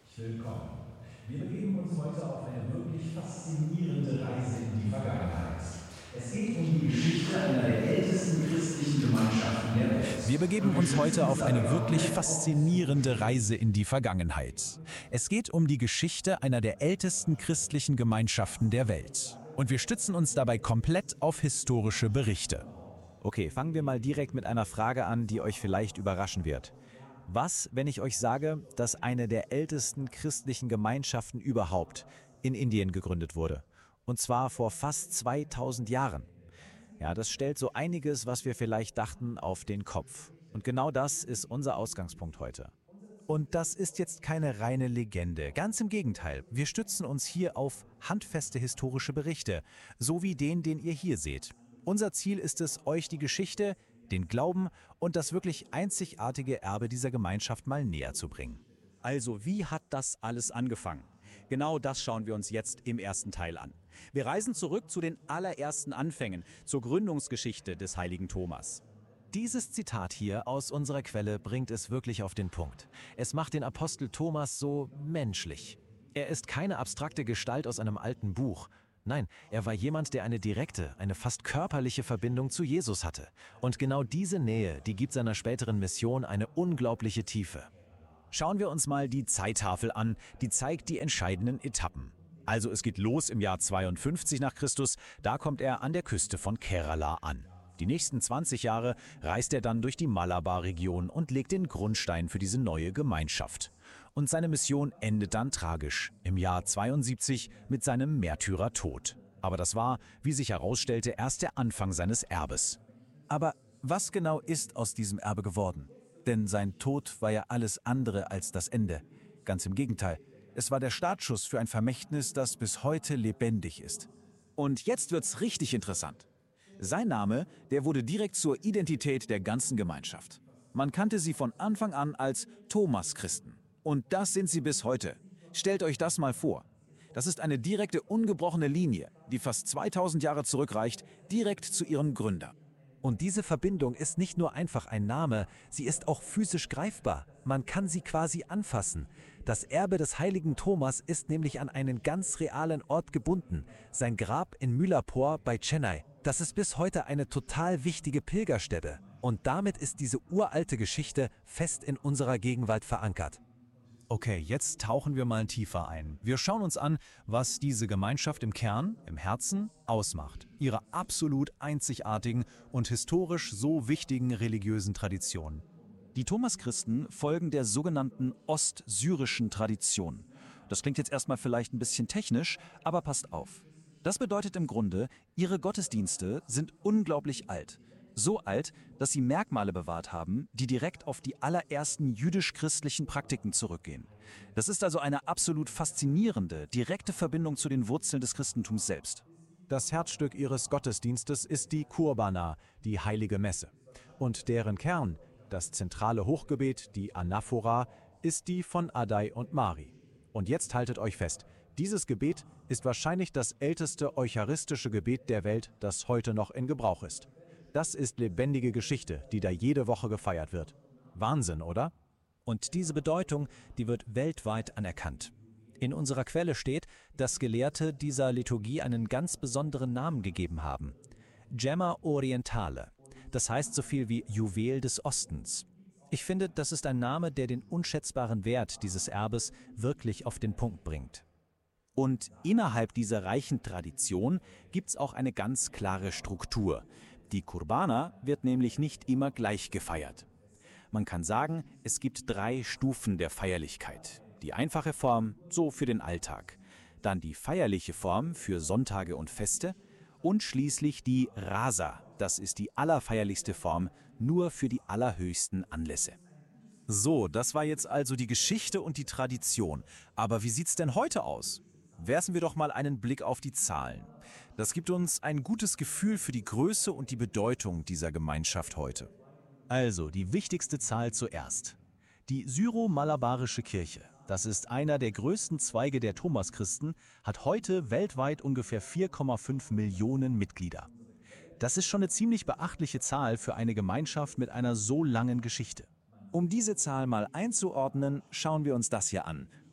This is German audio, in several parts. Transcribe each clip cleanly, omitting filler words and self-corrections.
Willkommen. Wir begeben uns heute auf eine wirklich faszinierende Reise in die Vergangenheit. Es geht um die Geschichte einer der ältesten christlichen Gemeinschaften der Welt. Wir begeben uns heute auf eine wirklich faszinierende Reise in die Vergangenheit. Es geht um die Geschichte einer der ältesten christlichen Gemeinschaften der Welt. Und wir stützen uns dabei komplett auf historische Berichte. Okay, fangen wir mal direkt mit einer Frage an, die euch vielleicht überraschen wird. Was, wenn ich euch sage, dass eine der ältesten christlichen Gemeinschaften überhaupt in Indien gegründet wurde? Und zwar vor fast 2000 Jahren. Ja, das stellt so einiges, was wir vielleicht dachten, auf den Kopf. Und genau das ist unser Ausgangspunkt heute. Und das ist jetzt keine reine Legende. Ganz im Gegenteil, wir stützen uns hier auf handfeste historische Berichte, so wie den ihr hier seht. Unser Ziel ist es, euch die Geschichte, den Glauben und das wirklich einzigartige Erbe dieser Gemeinschaft mal näher zu bringen. Also, wie hat das alles angefangen? Genau das schauen wir uns jetzt im ersten Teil an. Wir reisen zurück zu den allerersten Anfängen, zur Gründungsgeschichte des heiligen Thomas. Dieses Zitat hier aus unserer Quelle bringt es wirklich auf den Punkt. Es macht den Apostel Thomas so menschlich. Er ist keine abstrakte Gestalt aus einem alten Buch. Nein, er war jemand, der eine direkte, eine fast körperliche Verbindung zu Jesus hatte. Und genau diese Nähe, die gibt seiner späteren Mission eine unglaubliche Tiefe. Schauen wir uns mal die Zeittafel an, die zeigt die entscheidenden Etappen. Also es geht los im Jahr 52 nach Christus, da kommt er an der Küste von Kerala an. Die nächsten 20 Jahre reist er dann durch die Malabar-Region und legt den Grundstein für diese neue Gemeinschaft. Und seine Mission endet dann tragisch, im Jahr 72 mit seinem Märtyrertod. Aber das war, wie sich herausstellte, erst der Anfang seines Erbes. Aber was genau ist aus diesem Erbe geworden? Denn sein Tod war ja alles andere als das Ende. Ganz im Gegenteil, es war der Startschuss für ein Vermächtnis, das bis heute lebendig ist. Und jetzt wird's richtig interessant. Sein Name, der wurde direkt zur Identität der ganzen Gemeinschaft. Man kannte sie von Anfang an als Thomas-Christen. Und das sind sie bis heute. Stellt euch das mal vor. Das ist eine direkte, ungebrochene Linie, die fast 2000 Jahre zurückreicht, direkt zu ihrem Gründer. Und diese Verbindung ist nicht nur einfach ein Name, sie ist auch physisch greifbar. Man kann sie quasi anfassen. Das Erbe des heiligen Thomas ist nämlich an einen ganz realen Ort gebunden. Sein Grab in Mylapore bei Chennai. Das ist bis heute eine total wichtige Pilgerstätte. Und damit ist diese uralte Geschichte fest in unserer Gegenwart verankert. Okay, jetzt tauchen wir mal tiefer ein. Wir schauen uns an, was diese Gemeinschaft im Kern, im Herzen ausmacht. Ihre absolut einzigartigen und historisch so wichtigen religiösen Traditionen. Die Thomaschristen folgen der sogenannten ostsyrischen Tradition. Das klingt jetzt erstmal vielleicht ein bisschen technisch, aber passt auf. Das bedeutet im Grunde, ihre Gottesdienste sind unglaublich alt. So alt, dass sie Merkmale bewahrt haben, die direkt auf die allerersten jüdisch-christlichen Praktiken zurückgehen. Das ist also eine absolut faszinierende, direkte Verbindung zu den Wurzeln des Christentums selbst. Das Herzstück ihres Gottesdienstes ist die Kurbana, die heilige Messe. Und deren Kern, das zentrale Hochgebet, die Anaphora, ist die von Addai und Mari. Und jetzt haltet euch fest, dieses Gebet ist wahrscheinlich das älteste eucharistische Gebet der Welt, das heute noch in Gebrauch ist. Das ist lebendige Geschichte, die da jede Woche gefeiert wird. Wahnsinn, oder? Und diese Bedeutung, die wird weltweit anerkannt. In unserer Quelle steht, dass Gelehrte dieser Liturgie einen ganz besonderen Namen gegeben haben. Gemma Orientale. Das heißt so viel wie Juwel des Ostens. Ich finde, das ist ein Name, der den unschätzbaren Wert dieses Erbes wirklich auf den Punkt bringt. Und innerhalb dieser reichen Tradition gibt's auch eine ganz klare Struktur. Die Kurbana wird nämlich nicht immer gleich gefeiert. Man kann sagen, es gibt 3 Stufen der Feierlichkeit. Die einfache Form, so für den Alltag. Dann die feierliche Form für Sonntage und Feste. Und schließlich die Rasa, das ist die allerfeierlichste Form, nur für die allerhöchsten Anlässe. So, das war jetzt also die Geschichte und die Tradition. Aber wie sieht's denn heute aus? Werfen wir doch mal einen Blick auf die Zahlen. Das gibt uns ein gutes Gefühl für die Größe und die Bedeutung dieser Gemeinschaft heute. Also, die wichtigste Zahl zuerst. Die Syro-Malabarische Kirche, das ist einer der größten Zweige der Thomaschristen, hat heute weltweit ungefähr 4,5 Millionen Mitglieder. Das ist schon eine ziemlich beachtliche Zahl für eine Gemeinschaft mit einer so langen Geschichte. Um diese Zahl mal einzuordnen, schauen wir uns das hier an.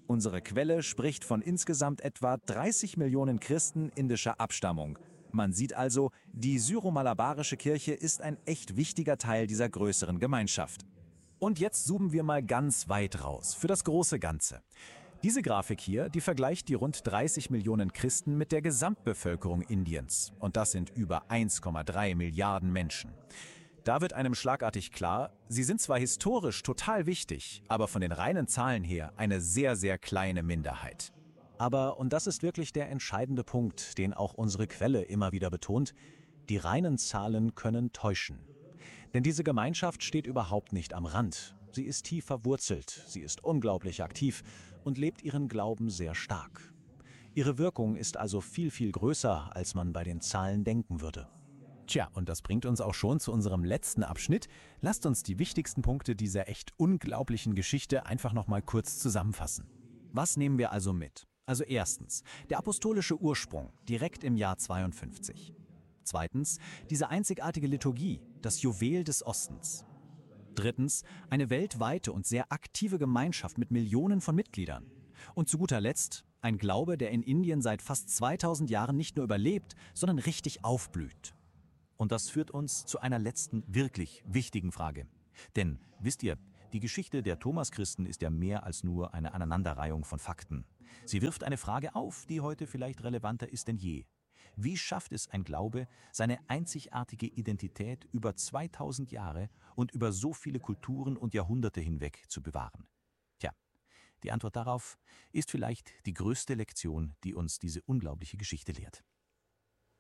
Unsere Quelle spricht von insgesamt etwa 30 Millionen Christen indischer Abstammung. Man sieht also, die syro-malabarische Kirche ist ein echt wichtiger Teil dieser größeren Gemeinschaft. Und jetzt zoomen wir mal ganz weit raus, für das große Ganze. Diese Grafik hier, die vergleicht die rund 30 Millionen Christen mit der Gesamtbevölkerung Indiens. Und das sind über 1,3 Milliarden Menschen. Da wird einem schlagartig klar, sie sind zwar historisch total wichtig, aber von den reinen Zahlen her eine sehr, sehr kleine Minderheit. Aber, und das ist wirklich der entscheidende Punkt, den auch unsere Quelle immer wieder betont, die reinen Zahlen können täuschen. Denn diese Gemeinschaft steht überhaupt nicht am Rand. Sie ist tief verwurzelt, sie ist unglaublich aktiv und lebt ihren Glauben sehr stark. Ihre Wirkung ist also viel, viel größer, als man bei den Zahlen denken würde. Tja, und das bringt uns auch schon zu unserem letzten Abschnitt. Lasst uns die wichtigsten Punkte dieser echt unglaublichen Geschichte einfach nochmal kurz zusammenfassen. Was nehmen wir also mit? Also erstens, der apostolische Ursprung, direkt im Jahr 52. Zweitens, diese einzigartige Liturgie, das Juwel des Ostens. Drittens, eine weltweite und sehr aktive Gemeinschaft mit Millionen von Mitgliedern. Und zu guter Letzt, ein Glaube, der in Indien seit fast 2000 Jahren nicht nur überlebt, sondern richtig aufblüht. Und das führt uns zu einer letzten, wirklich wichtigen Frage. Denn, wisst ihr, die Geschichte der Thomaschristen ist ja mehr als nur eine Aneinanderreihung von Fakten. Sie wirft eine Frage auf, die heute vielleicht relevanter ist denn je. Wie schafft es ein Glaube, seine einzigartige Identität über 2000 Jahre und über so viele Kulturen und Jahrhunderte hinweg zu bewahren? Tja, die Antwort darauf ist vielleicht die größte Lektion, die uns diese unglaubliche Geschichte lehrt.